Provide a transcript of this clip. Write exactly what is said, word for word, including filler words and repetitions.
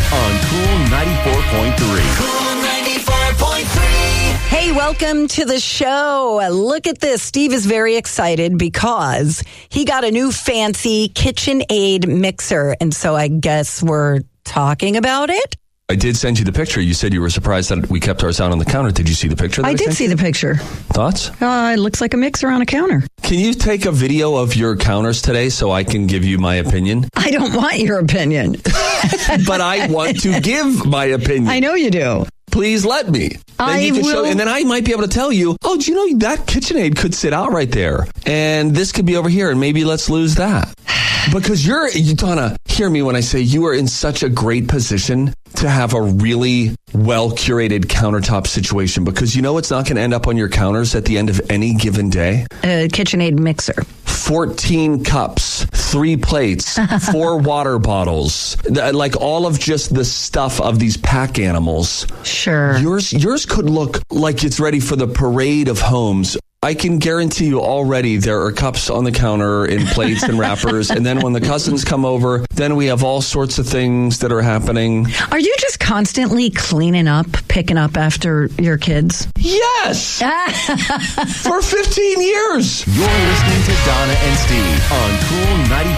on Cool ninety-four point three. Cool ninety-four point three. Hey, welcome to the show. Look at this. Steve is very excited because he got a new fancy KitchenAid mixer. And so I guess we're talking about it. I did send you the picture. You said you were surprised that we kept ours out on the counter. Did you see the picture? That I, I did sent see you? the picture. Thoughts? Uh, it looks like a mixer on a counter. Can you take a video of your counters today so I can give you my opinion? I don't want your opinion. But I want to give my opinion. I know you do. Please let me. Then I you can will. show, and then I might be able to tell you, oh, do you know that KitchenAid could sit out right there? And this could be over here, and maybe let's lose that. Because you're, you, Donna, hear me when I say you are in such a great position to have a really well-curated countertop situation, because you know it's not going to end up on your counters at the end of any given day? A KitchenAid mixer. fourteen cups, three plates, four water bottles, like all of just the stuff of these pack animals. Sure. Yours, yours could look like it's ready for the parade of homes. I can guarantee you already there are cups on the counter in plates and wrappers. And then when the cousins come over, then we have all sorts of things that are happening. Are you just constantly cleaning up, picking up after your kids? Yes! For fifteen years. You're listening to Donna and Steve on Cool ninety-four.